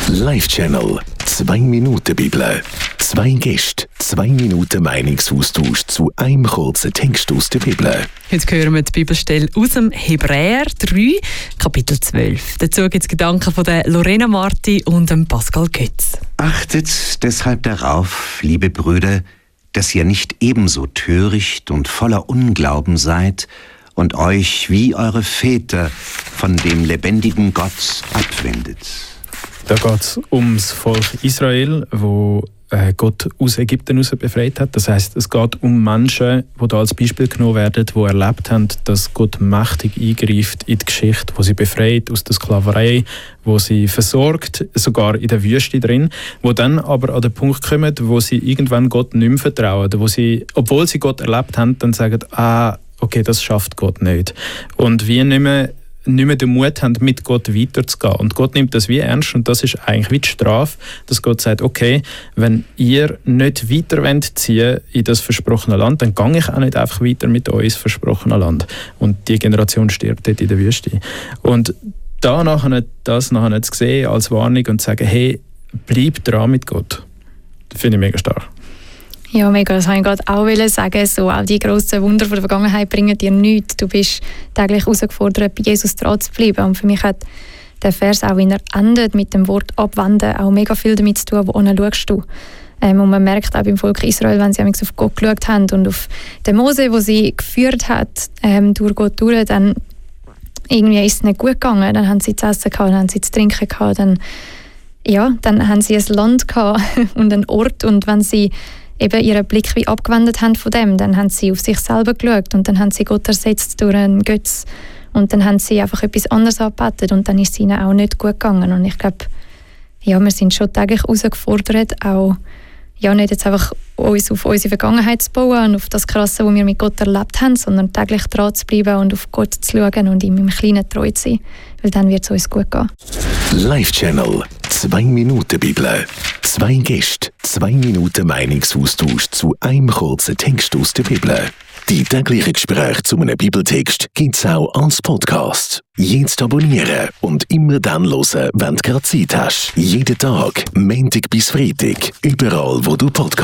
Live-Channel 2 Minuten Bibel. 2 Gäste, 2 Minuten Meinungsaustausch zu einem kurzen Text aus der Bibel. Heute hören wir die Bibelstelle aus dem Hebräer 3, Kapitel 12. Dazu gibt es Gedanken von der Lorena Marti und dem Pascal Götz. Achtet deshalb darauf, liebe Brüder, dass ihr nicht ebenso töricht und voller Unglauben seid und euch wie eure Väter von dem lebendigen Gott abwendet. Da geht es ums Volk Israel, wo Gott aus Ägypten heraus befreit hat. Das heisst, es geht um Menschen, die da als Beispiel genommen werden, die erlebt haben, dass Gott mächtig eingreift in die Geschichte, wo sie befreit aus der Sklaverei, wo sie versorgt, sogar in der Wüste drin, wo dann aber an den Punkt kommen, wo sie irgendwann Gott nicht mehr vertrauen, wo sie, obwohl sie Gott erlebt haben, dann sagen, okay, das schafft Gott nicht. Und wie nicht mehr den Mut haben, mit Gott weiterzugehen. Und Gott nimmt das wie ernst und das ist eigentlich wie die Strafe, dass Gott sagt, okay, wenn ihr nicht weiter ziehen in das versprochene Land, dann gehe ich auch nicht einfach weiter mit euch ins versprochene Land. Und die Generation stirbt dort in der Wüste. Und das nachher zu sehen als Warnung und zu sagen, hey, bleib dran mit Gott, das finde ich mega stark. Ja, mega, das wollte ich gerade auch sagen. So, auch die grossen Wunder von der Vergangenheit bringen dir nichts. Du bist täglich herausgefordert, bei Jesus dran zu bleiben. Und für mich hat der Vers, auch wenn er endet mit dem Wort «abwenden», auch mega viel damit zu tun, wohin schaust du. Und man merkt auch beim Volk Israel, wenn sie auf Gott geschaut haben und auf den Mose, den sie geführt hat, durch Gott durch, dann irgendwie ist es nicht gut gegangen. Dann haben sie zu essen gehabt, dann haben sie zu trinken gehabt, dann haben sie ein Land gehabt und einen Ort. Und wenn sie eben ihren Blick wie abgewendet haben von dem, dann haben sie auf sich selber geschaut und dann haben sie Gott ersetzt durch einen Götz und dann haben sie einfach etwas anderes angebetet und dann ist es ihnen auch nicht gut gegangen. Und ich glaube, wir sind schon täglich herausgefordert, auch nicht jetzt einfach uns auf unsere Vergangenheit zu bauen und auf das Krasse, was wir mit Gott erlebt haben, sondern täglich dran zu bleiben und auf Gott zu schauen und ihm im Kleinen treu zu sein, weil dann wird es uns gut gehen. Live-Channel 2 Minuten Bibel. 2 Gäste, 2 Minuten Meinungsaustausch zu einem kurzen Text aus der Bibel. Die täglichen Gespräche zu einem Bibeltext gibt es auch als Podcast. Jetzt abonnieren und immer dann hören, wenn du gerade Zeit hast. Jeden Tag, Montag bis Freitag, überall wo du Podcast